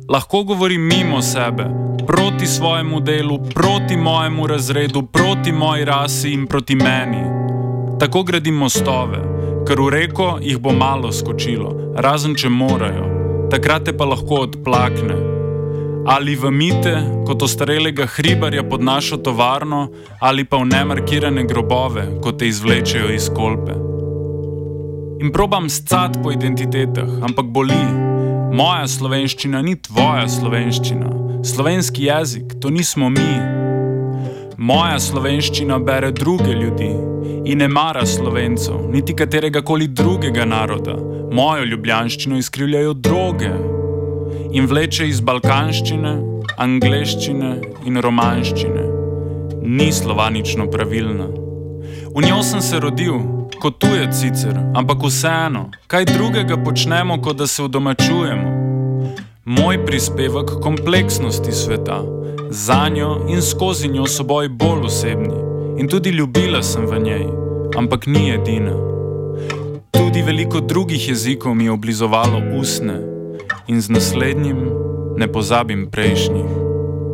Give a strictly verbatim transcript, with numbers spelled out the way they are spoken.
Lahko govorim mimo sebe, proti svojemu delu, proti mojemu razredu, proti moji rasi in proti meni. Tako gradim mostove, ker v reko jih bo malo skočilo, razen če morajo, takrat te pa lahko odplakne. Ali v mite, kot ostarelega hribarja pod našo tovarno, ali pa v nemarkirane grobove, ko te izvlečejo iz kolpe. In probam scat po identitetah, ampak boli. Moja slovenščina ni tvoja slovenščina. Slovenski jezik, to nismo mi. Moja slovenščina bere druge ljudi in ne mara Slovencev, niti katerega koli drugega naroda. Mojo ljubljanščino izkrivljajo droge in vleče iz balkanščine, angleščine in romanščine. Ni slovanično pravilna. V njo sem se rodil, kot tujec sicer, ampak vseeno, kaj drugega počnemo, kot da se udomačujemo. Moj prispevek kompleksnosti sveta, zanjo in skozi njo so boji bolj osebni in tudi ljubila sem v njej, ampak ni edina. Tudi veliko drugih jezikov mi je oblizovalo usne in z naslednjim ne pozabim prejšnjih.